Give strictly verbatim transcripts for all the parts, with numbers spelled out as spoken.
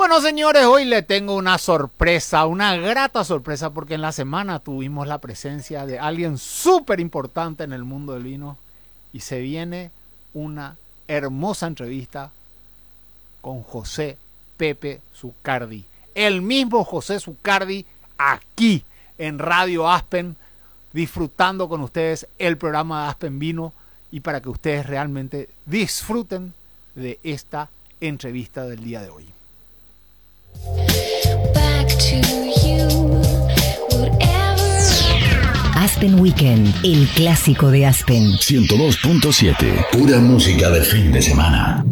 Bueno, señores, hoy le tengo una sorpresa, una grata sorpresa, porque en la semana tuvimos la presencia de alguien súper importante en el mundo del vino y se viene una hermosa entrevista con José Pepe Zucardi. El mismo José Zucardi aquí en Radio Aspen, disfrutando con ustedes el programa de Aspen Vino y para que ustedes realmente disfruten de esta entrevista del día de hoy. Back to you, Aspen Weekend, el clásico de Aspen. ciento dos punto siete, pura música de fin de semana.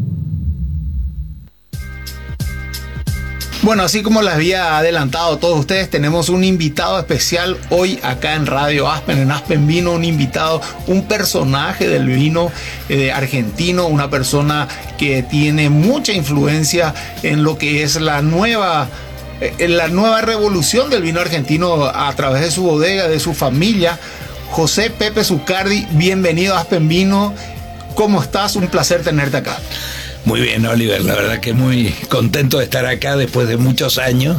Bueno, así como les había adelantado a todos ustedes, tenemos un invitado especial hoy acá en Radio Aspen, en Aspen Vino, un invitado, un personaje del vino eh, argentino, una persona que tiene mucha influencia en lo que es la nueva, eh, la nueva revolución del vino argentino a través de su bodega, de su familia. José Pepe Zucardi, bienvenido a Aspen Vino. ¿Cómo estás? Un placer tenerte acá. Muy bien, Oliver, la verdad que muy contento de estar acá después de muchos años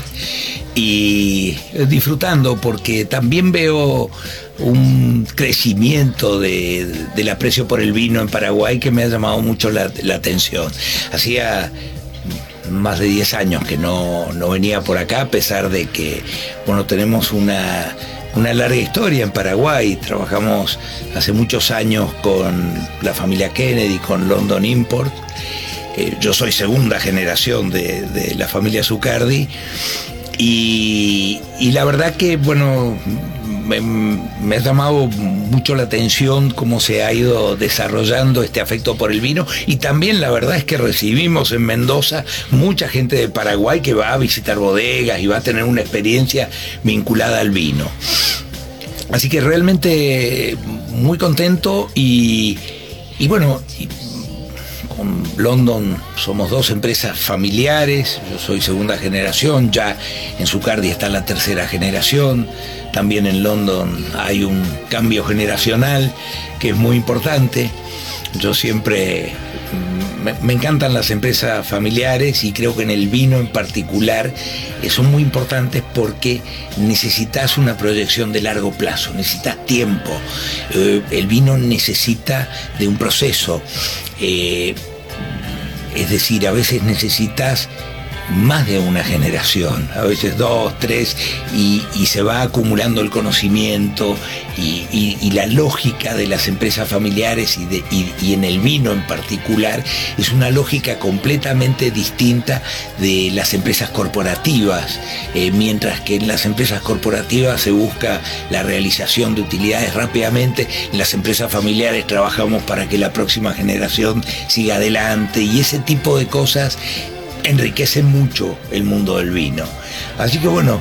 y disfrutando porque también veo un crecimiento de, del aprecio por el vino en Paraguay que me ha llamado mucho la, la atención. Hacía más de diez años que no, no venía por acá, a pesar de que, bueno, tenemos una... una larga historia en Paraguay. Trabajamos hace muchos años con la familia Kennedy, con London Import. Eh, yo soy segunda generación de, de la familia Zucardi y, y la verdad que, bueno, me, me ha llamado mucho la atención cómo se ha ido desarrollando este afecto por el vino y también la verdad es que recibimos en Mendoza mucha gente de Paraguay que va a visitar bodegas y va a tener una experiencia vinculada al vino. Así que realmente muy contento y, y bueno, y con London somos dos empresas familiares, yo soy segunda generación, ya en Zucardi está la tercera generación, también en London hay un cambio generacional que es muy importante. Yo siempre... Me, me encantan las empresas familiares y creo que en el vino en particular eh, son muy importantes porque necesitas una proyección de largo plazo, necesitas tiempo. Eh, el vino necesita de un proceso. Eh, es decir, a veces necesitas más de una generación, a veces dos, tres, y, y se va acumulando el conocimiento y, y, y la lógica de las empresas familiares y, de, y, y en el vino en particular es una lógica completamente distinta de las empresas corporativas, eh, mientras que en las empresas corporativas se busca la realización de utilidades rápidamente, en las empresas familiares trabajamos para que la próxima generación siga adelante y ese tipo de cosas enriquece mucho el mundo del vino. Así que bueno,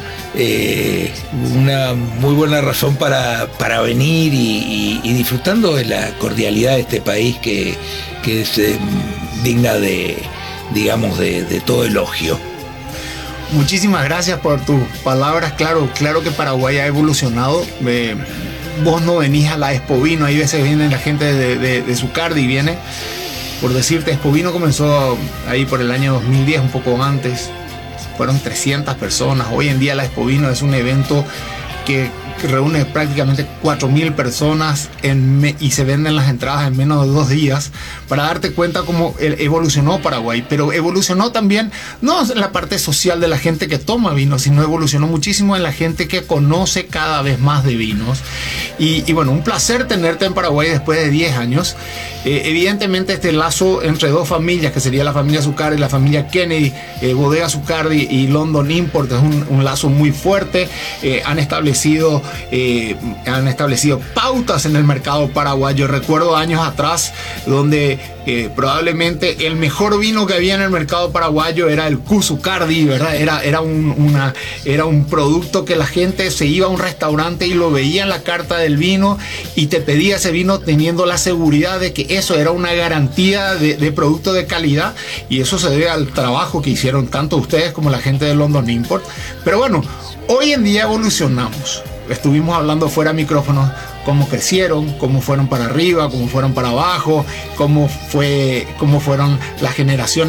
eh, una muy buena razón para, para venir y, y, y disfrutando de la cordialidad de este país que, que es eh, digna de, digamos, de, de todo elogio. Muchísimas gracias por tus palabras. Claro, claro que Paraguay ha evolucionado. Eh, vos no venís a la Expo Vino, hay veces viene la gente de, de, de Zucardi y viene. Por decirte, Expo Vino comenzó ahí por el año dos mil diez, un poco antes. Fueron trescientas personas. Hoy en día la Expo Vino es un evento que, que reúne prácticamente cuatro mil personas en me, y se venden las entradas en menos de dos días para darte cuenta cómo evolucionó Paraguay. Pero evolucionó también, no en la parte social de la gente que toma vino, sino evolucionó muchísimo en la gente que conoce cada vez más de vinos. Y, y bueno, un placer tenerte en Paraguay después de diez años. Eh, evidentemente este lazo entre dos familias, que sería la familia Zucardi y la familia Kennedy, eh, Bodega Zucardi y London Import, es un, un lazo muy fuerte. Eh, han establecido eh, han establecido pautas en el mercado paraguayo. Recuerdo años atrás donde eh, probablemente el mejor vino que había en el mercado paraguayo era el Q Zucardi, ¿verdad? Era, era, un, una, era un producto que la gente se iba a un restaurante y lo veía en la carta del vino y te pedía ese vino teniendo la seguridad de que eso era una garantía de, de producto de calidad, y eso se debe al trabajo que hicieron tanto ustedes como la gente de London Import. Pero bueno, hoy en día evolucionamos. Estuvimos hablando fuera de micrófonos cómo crecieron, cómo fueron para arriba, cómo fueron para abajo, cómo fue, cómo fueron las generaciones